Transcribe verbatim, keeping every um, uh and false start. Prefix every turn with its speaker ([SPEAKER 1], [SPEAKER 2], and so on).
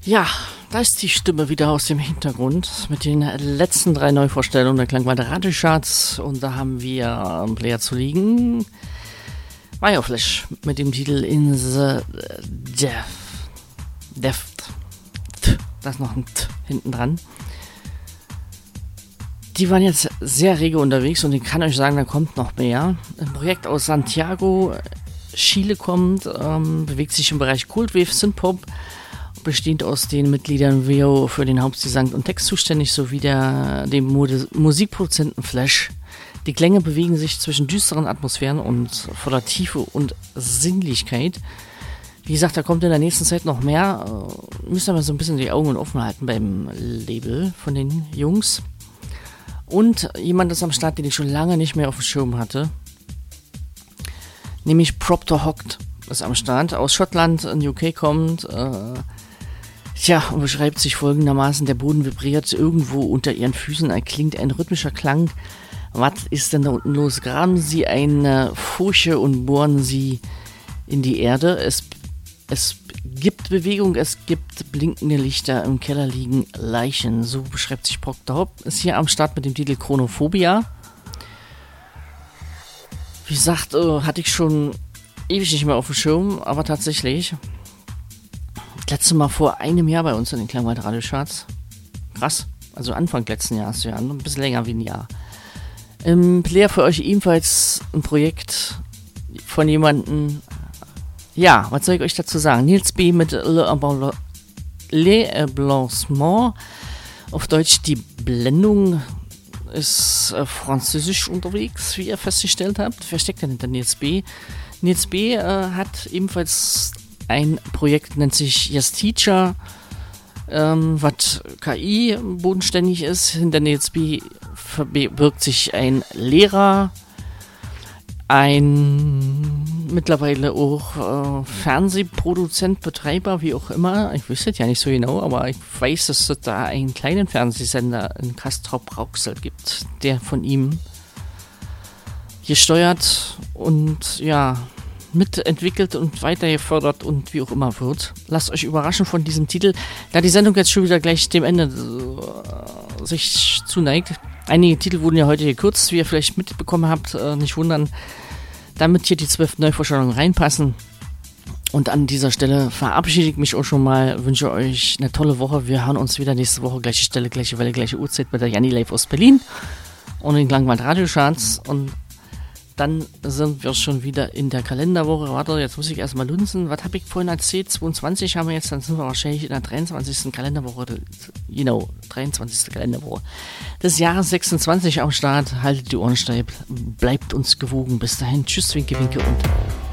[SPEAKER 1] Ja, da ist die Stimme wieder aus dem Hintergrund mit den letzten drei Neuvorstellungen der Klangwald Radiocharts. Und da haben wir einen Player zu liegen. Bioflash mit dem Titel In the Death. Death. Da ist noch ein T hinten dran. Die waren jetzt sehr rege unterwegs und ich kann euch sagen, da kommt noch mehr. Ein Projekt aus Santiago, Chile kommt, ähm, bewegt sich im Bereich Coldwave, Synthpop, bestehend aus den Mitgliedern Veo für den Hauptdesign und Text zuständig, sowie der, dem Mode- Musikproduzenten Flash. Die Klänge bewegen sich zwischen düsteren Atmosphären und voller Tiefe und Sinnlichkeit. Wie gesagt, da kommt in der nächsten Zeit noch mehr. Müsst aber so ein bisschen die Augen offen halten beim Label von den Jungs. Und jemand ist am Start, den ich schon lange nicht mehr auf dem Schirm hatte. Nämlich Propter Hocked ist am Start. Aus Schottland, in U K kommt. Äh, tja, und beschreibt sich folgendermaßen: Der Boden vibriert irgendwo unter ihren Füßen. Erklingt ein rhythmischer Klang. Was ist denn da unten los? Graben Sie eine Furche und bohren Sie in die Erde. Es, es gibt Bewegung, es gibt blinkende Lichter, im Keller liegen Leichen. So beschreibt sich Proctor Hope. Ist hier am Start mit dem Titel Chronophobia. Wie gesagt, äh, hatte ich schon ewig nicht mehr auf dem Schirm, aber tatsächlich. Das letzte Mal vor einem Jahr bei uns in den Klangwald Radiocharts. Krass. Also Anfang letzten Jahres, ja, ein bisschen länger wie ein Jahr. Im Player für euch ebenfalls ein Projekt von jemandem. Ja, was soll ich euch dazu sagen? Nils B. mit Le Blanchiment. Auf Deutsch die Blendung. Ist äh, französisch unterwegs, wie ihr festgestellt habt. Wer steckt denn hinter Nils B? Nils B. Äh, hat ebenfalls ein Projekt, nennt sich Yes Teacher, ähm, was K I bodenständig ist. Hinter Nils B. verbirgt sich ein Lehrer, ein mittlerweile auch äh, Fernsehproduzent, Betreiber, wie auch immer. Ich wüsste es ja nicht so genau, aber ich weiß, dass es da einen kleinen Fernsehsender in Castrop-Rauxel gibt, der von ihm gesteuert und ja, mitentwickelt und weiter gefördert und wie auch immer wird. Lasst euch überraschen von diesem Titel, da die Sendung jetzt schon wieder gleich dem Ende äh, sich zuneigt. Einige Titel wurden ja heute gekürzt, wie ihr vielleicht mitbekommen habt, äh, nicht wundern, damit hier die zwölf Neuvorstellungen reinpassen. Und an dieser Stelle verabschiede ich mich auch schon mal, wünsche euch eine tolle Woche. Wir hören uns wieder nächste Woche, gleiche Stelle, gleiche Welle, gleiche Uhrzeit mit der Janni Live aus Berlin und den Klangwald Radiocharts. Und dann sind wir schon wieder in der Kalenderwoche. Warte, jetzt muss ich erstmal lunzen. Was habe ich vorhin erzählt? zweiundzwanzig haben wir jetzt, dann sind wir wahrscheinlich in der dreiundzwanzigsten Kalenderwoche. Genau, dreiundzwanzigste Kalenderwoche des Jahres sechsundzwanzig am Start. Haltet die Ohren steif, bleibt uns gewogen. Bis dahin, tschüss, winke, winke und